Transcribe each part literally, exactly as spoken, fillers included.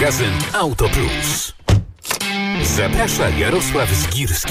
magazyn Auto Plus. Zaprasza Jarosław Zgirski.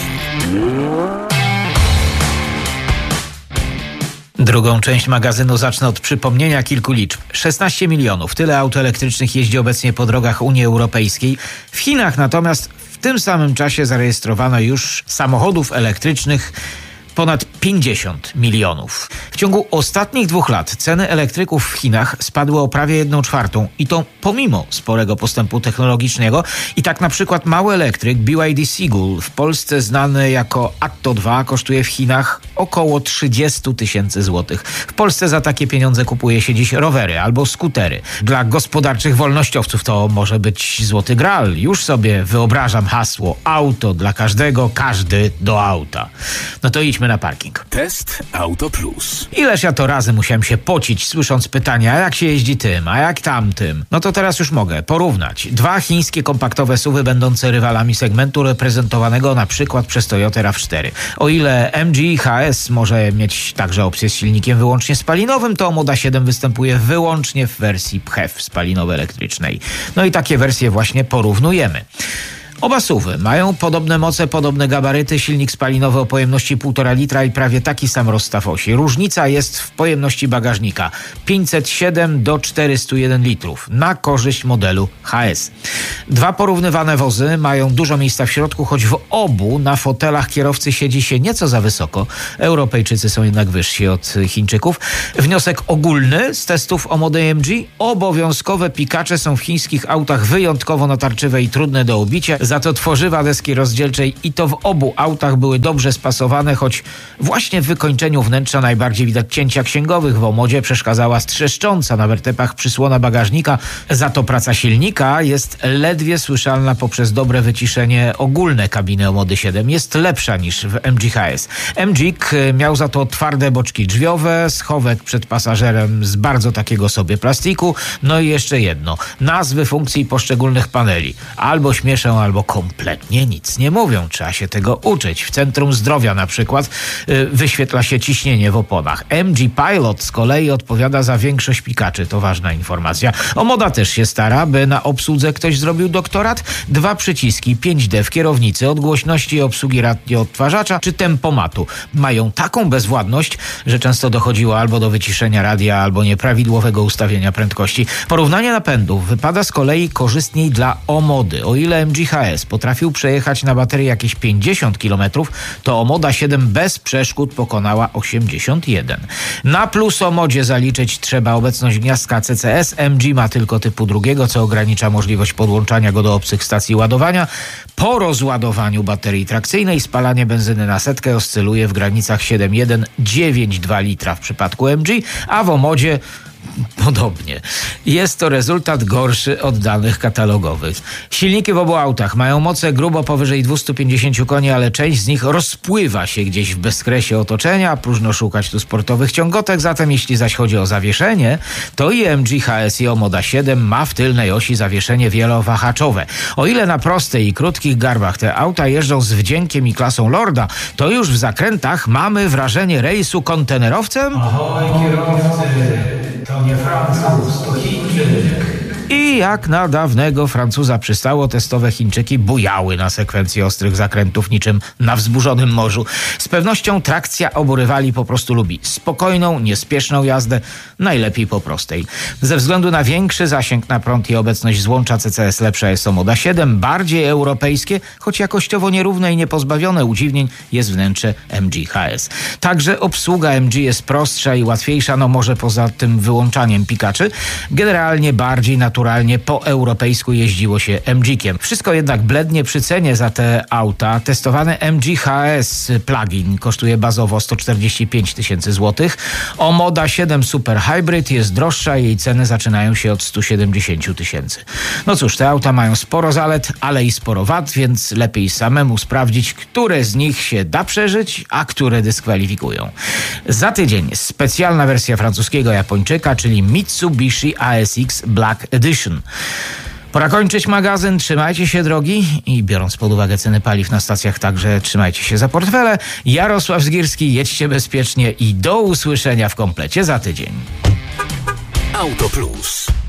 Drugą część magazynu zacznę od przypomnienia kilku liczb. szesnaście milionów. Tyle aut elektrycznych jeździ obecnie po drogach Unii Europejskiej. W Chinach natomiast w tym samym czasie zarejestrowano już samochodów elektrycznych ponad pięćdziesiąt milionów. W ciągu ostatnich dwóch lat ceny elektryków w Chinach spadły o prawie jedną czwartą i to pomimo sporego postępu technologicznego. I tak na przykład mały elektryk B Y D Seagull, w Polsce znany jako Atto dwa, kosztuje w Chinach około trzydzieści tysięcy złotych. W Polsce za takie pieniądze kupuje się dziś rowery albo skutery. Dla gospodarczych wolnościowców to może być złoty gral. Już sobie wyobrażam hasło: auto dla każdego, każdy do auta. No to idźmy na parking. Test Auto Plus. Ileż ja to razy musiałem się pocić, słysząc pytania, a jak się jeździ tym, a jak tamtym. No to teraz już mogę porównać. Dwa chińskie kompaktowe S U V-y będące rywalami segmentu reprezentowanego na przykład przez Toyota RAV cztery. O ile M G H S może mieć także opcję z silnikiem wyłącznie spalinowym, to Moda siedem występuje wyłącznie w wersji P H E V spalinowo-elektrycznej. No i takie wersje właśnie porównujemy. Oba S U V-y mają podobne moce, podobne gabaryty, silnik spalinowy o pojemności półtora litra i prawie taki sam rozstaw osi. Różnica jest w pojemności bagażnika: pięćset siedem do czterystu jeden litrów na korzyść modelu H S. Dwa porównywane wozy mają dużo miejsca w środku, choć w obu na fotelach kierowcy siedzi się nieco za wysoko. Europejczycy są jednak wyżsi od Chińczyków. Wniosek ogólny z testów o Modę M G: obowiązkowe pikacze są w chińskich autach wyjątkowo natarczywe i trudne do obicia. Za to tworzywa deski rozdzielczej i to w obu autach były dobrze spasowane, choć właśnie w wykończeniu wnętrza najbardziej widać cięcia księgowych. W Omodzie przeszkadzała strzeszcząca na wertepach przysłona bagażnika. Za to praca silnika jest ledwie słyszalna poprzez dobre wyciszenie. Ogólne kabiny Omody siedem jest lepsza niż w M G H S. M G miał za to twarde boczki drzwiowe, schowek przed pasażerem z bardzo takiego sobie plastiku. No i jeszcze jedno: nazwy funkcji poszczególnych paneli albo śmieszą, albo kompletnie nic nie mówią. Trzeba się tego uczyć. W Centrum Zdrowia na przykład yy, wyświetla się ciśnienie w oponach. M G Pilot z kolei odpowiada za większość pikaczy. To ważna informacja. Omoda też się stara, by na obsłudze ktoś zrobił doktorat. Dwa przyciski pięć D w kierownicy od głośności obsługi radioodtwarzacza czy tempomatu mają taką bezwładność, że często dochodziło albo do wyciszenia radia, albo nieprawidłowego ustawienia prędkości. Porównanie napędów wypada z kolei korzystniej dla Omody. O ile M G H S potrafił przejechać na baterii jakieś pięćdziesiąt kilometrów, to Omoda siedem bez przeszkód pokonała osiemdziesiąt jeden. Na plus Omodzie zaliczyć trzeba obecność gniazdka C C S. M G ma tylko typu drugiego, co ogranicza możliwość podłączania go do obcych stacji ładowania. Po rozładowaniu baterii trakcyjnej spalanie benzyny na setkę oscyluje w granicach siedem przecinek jeden do dziewięć przecinek dwa litra w przypadku M G, a w Omodzie podobnie. Jest to rezultat gorszy od danych katalogowych. Silniki w obu autach mają moce grubo powyżej dwieście pięćdziesiąt koni, ale część z nich rozpływa się gdzieś w bezkresie otoczenia. Próżno szukać tu sportowych ciągotek, zatem jeśli zaś chodzi o zawieszenie, to i M G H S i Moda siedem ma w tylnej osi zawieszenie wielowahaczowe. O ile na prostej i krótkich garbach te auta jeżdżą z wdziękiem i klasą lorda, to już w zakrętach mamy wrażenie rejsu kontenerowcem. Ahoj kierowcy! To nie Francuz, to Chińczyk. I jak na dawnego Francuza przystało, testowe Chińczyki bujały na sekwencji ostrych zakrętów niczym na wzburzonym morzu. Z pewnością trakcja obu rywali po prostu lubi spokojną, niespieszną jazdę, najlepiej po prostej. Ze względu na większy zasięg na prąd i obecność złącza C C S lepsza jest Moda siedem, bardziej europejskie, choć jakościowo nierówne i niepozbawione udziwnień jest wnętrze M G H S. Także obsługa M G jest prostsza i łatwiejsza, no może poza tym wyłączaniem pikaczy. Generalnie bardziej naturalnie Naturalnie po europejsku jeździło się M G-kiem. Wszystko jednak blednie przy cenie za te auta. Testowany M G H S plug-in kosztuje bazowo sto czterdzieści pięć tysięcy złotych. O Moda siedem Super Hybrid jest droższa, jej ceny zaczynają się od stu siedemdziesięciu tysięcy. No cóż, te auta mają sporo zalet, ale i sporo wad, więc lepiej samemu sprawdzić, które z nich się da przeżyć, a które dyskwalifikują. Za tydzień specjalna wersja francuskiego Japończyka, czyli Mitsubishi A S X Black Edition. Pora kończyć magazyn. Trzymajcie się, drogi, i biorąc pod uwagę ceny paliw na stacjach, także trzymajcie się za portfele. Jarosław Zgirski, jedźcie bezpiecznie i do usłyszenia w komplecie za tydzień. Auto Plus.